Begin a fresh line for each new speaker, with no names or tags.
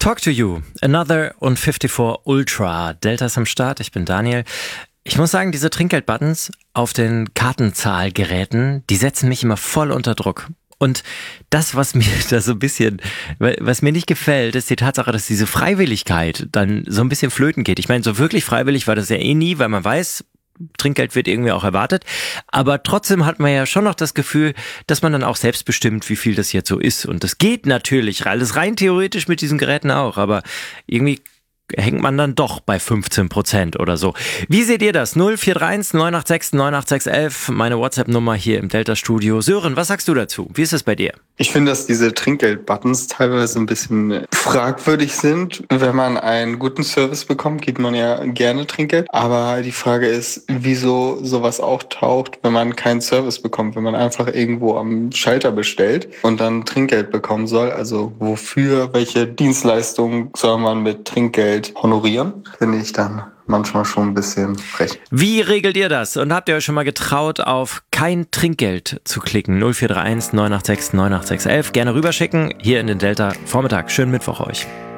Talk to You, Another und 54 Ultra. Delta ist am Start, ich bin Daniel. Ich muss sagen, diese Trinkgeldbuttons auf den Kartenzahlgeräten, die setzen mich immer voll unter Druck. Und das, was mir da so ein bisschen, was mir nicht gefällt, ist die Tatsache, dass diese Freiwilligkeit dann so ein bisschen flöten geht. Ich meine, so wirklich freiwillig war das ja eh nie, weil man weiß, Trinkgeld wird irgendwie auch erwartet. Aber trotzdem hat man ja schon noch das Gefühl, dass man dann auch selbst bestimmt, wie viel das jetzt so ist. Und das geht natürlich, alles rein theoretisch mit diesen Geräten auch. Aber irgendwie hängt man dann doch bei 15% oder so. Wie seht ihr das? 0431 986 98611, meine WhatsApp-Nummer hier im Delta-Studio. Sören, was sagst du dazu? Wie ist es bei dir?
Ich finde, dass diese Trinkgeld-Buttons teilweise ein bisschen fragwürdig sind. Wenn man einen guten Service bekommt, gibt man ja gerne Trinkgeld. Aber die Frage ist, wieso sowas auftaucht, wenn man keinen Service bekommt, wenn man einfach irgendwo am Schalter bestellt und dann Trinkgeld bekommen soll. Also wofür, welche Dienstleistung soll man mit Trinkgeld honorieren? Finde ich dann manchmal schon ein bisschen frech.
Wie regelt ihr das? Und habt ihr euch schon mal getraut, auf kein Trinkgeld zu klicken? 0431 986 98611. Gerne rüberschicken hier in den Delta Vormittag. Schönen Mittwoch euch.